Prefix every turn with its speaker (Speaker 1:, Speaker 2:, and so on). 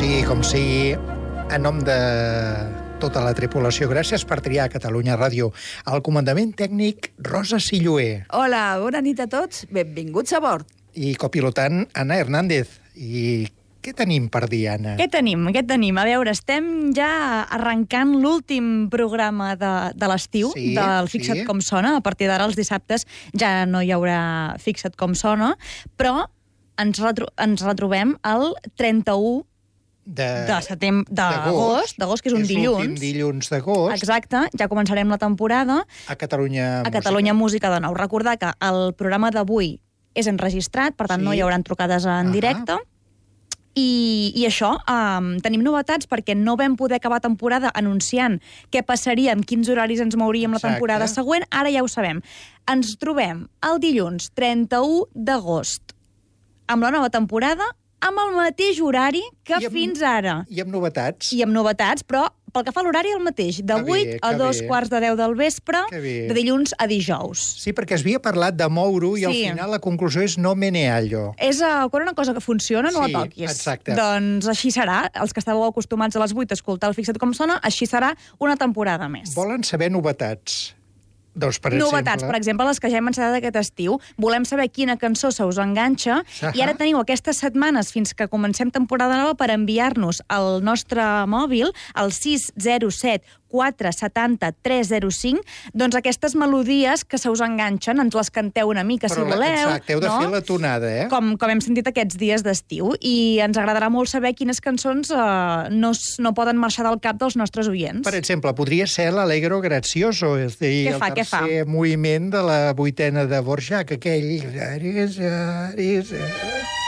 Speaker 1: sigui com sigui, en nom de tota la tripulació, gràcies per triar Catalunya Ràdio. Al comandament tècnic, Rosa Silloé.
Speaker 2: Hola, bona nit a tots. Benvinguts a bord.
Speaker 1: I copilotant, Anna Hernández. I què tenim per dir, Anna?
Speaker 3: Què tenim? A veure, estem ja arrencant l'últim programa de l'estiu, del Fixa't com sona. A partir d'ara, els dissabtes, ja no hi haurà Fixa't com sona, però ens retrobem el 31 d'agost, que és un dilluns.
Speaker 1: És l'últim dilluns d'agost.
Speaker 3: Exacte, ja començarem la temporada.
Speaker 1: A Catalunya
Speaker 3: Música de nou. Recordar que el programa d'avui és enregistrat, per tant no hi haurà trucades en directe. I això, tenim novetats perquè no vam poder acabar temporada anunciant què passaria, en quins horaris ens mouríem la temporada següent. Ara ja ho sabem. Ens trobem el dilluns 31 d'agost amb la nova temporada, amb el mateix horari que fins ara.
Speaker 1: I amb novetats.
Speaker 3: I amb novetats, però pel que fa a l'horari el mateix, de 8 a 2:15 del vespre, de dilluns a dijous.
Speaker 1: Sí, perquè es havia parlat de moure-ho i al final la conclusió és no meneallo.
Speaker 3: És quan una cosa que funciona no la toquis.
Speaker 1: Exacte.
Speaker 3: Doncs així serà. Els que estàveu acostumats a les 8 a escoltar el Fixa't com sona, així serà una temporada més.
Speaker 1: Volen saber novetats. Doncs, per
Speaker 3: novetats, per exemple, les que ja hem encetat aquest estiu. Volem saber quina cançó se us enganxa i ara teniu aquestes setmanes fins que comencem temporada nova per enviar-nos al nostre mòbil, al 607 470 305, doncs aquestes melodies que se us enganxen, ens les canteu una mica, si voleu.
Speaker 1: Exacte, heu de fer la tonada,
Speaker 3: Com hem sentit aquests dies d'estiu. I ens agradarà molt saber quines cançons no poden marxar del cap dels nostres oients.
Speaker 1: Per exemple, podria ser l'Allegro Grazioso, és a dir, el tercer moviment de la vuitena de Dvořák, aquell...